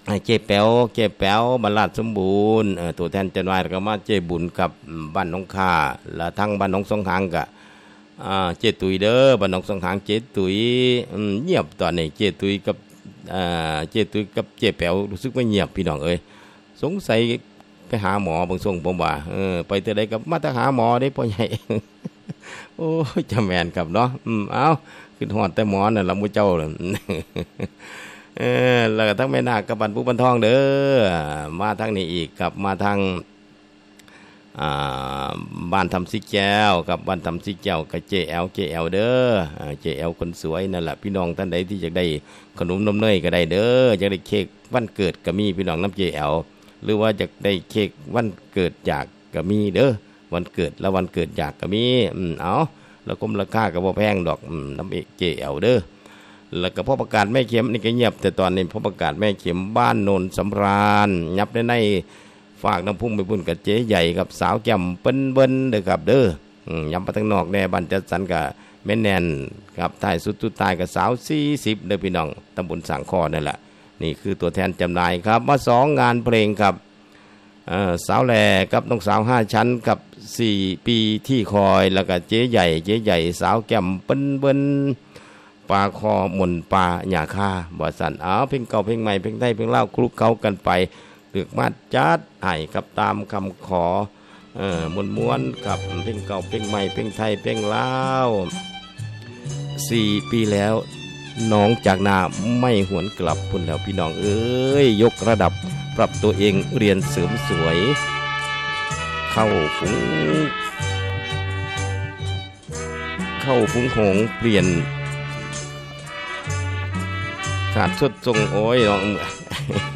เจ๊แป๋วบรรลัดสมบูรณ์ตัวแทนจันวายแล้วก็มาเจ๊บุญกับบ้านหนองคาแล้วทั้งบ้านหนองสองหางกะเจ๊ตุยเด้อบ้านหนองสองหางเจ๊ตุยเงียบตอนนี้เจ๊ตุยกับเจ๊แป๋วรู้สึกว่าเงียบพี่น้องเอ้ยสงสัยไปหาหมอบางส่งผมว่าไปแต่ใดกับมาแต่หาหมอได้พ่อใหญ่ โอ้ยจะแม่นกับเนาะเอาขึ้นฮอดแต่หมอน่ะล่ะมื้อเจ้าน่ะ แล้วก็ทั้งแม่นาคกับบันปุบันทองเด้อมาทางนี้อีกกับมาทางบ้านทำซิแก้วกับบ้านทำซิแก้วกับเจแอลเด้อเจแอลคนสวยนั่นแหละพี่น้องท่านใดที่อยากได้ขนมนมเนยก็ได้เด้ออยากได้เค้กวันเกิดก็มีพี่น้องน้ำเจแอลหรือว่าอยากได้เค้กวันเกิดจากก็มีเด้อวันเกิดแล้ววันเกิดจากก็มีเอาแล้วก็ราคาก็บ่แพงดอกน้ำเจแอลเด้อแล้วก็พ่อประกาศแม่เข็มนี่ก็เงียบแต่ตอนนี้พ่อประกาศแม่เข็มบ้านโนนสำราญยับในฝากน้ำพุ่งไปบุญกับเจ๊ใหญ่กับสาวแก้มเปิ้นเด้อครับเด้อยำไปทางนอกแน่บ้านจัดสรรกับแม่แนนกับท้ายสุดท้ายกับสาว40เด้อพี่น้องตำบลสังคอนั่นแหละนี่คือตัวแทนจำหน่ายครับมา2งานเพลงครับสาวแหล่กับน้องสาว5ชั้นกับ4ปีที่คอยแล้วก็เจ๊ใหญ่สาวแก้มเปิ้นปลาคอหม่นปลาหญ้าคาบ่สั่นเพลงเก่าเพลงใหม่เพลงไทยเพลงลาวคลุกเคล้ากันไปเลือกมาจัดให้ครับตามคำขอม้วนกับเพลงเก่าเพลงใหม่เพลงไทยเพลงลาว4ปีแล้วน้องจากนาไม่หวนกลับพุ่นแล้วพี่น้องเอ้ยยกระดับปรับตัวเองเรียนเสริมสวยเข้าฝูงหงเปลี่ยนขาดสุดทรงโอ้ยน้อง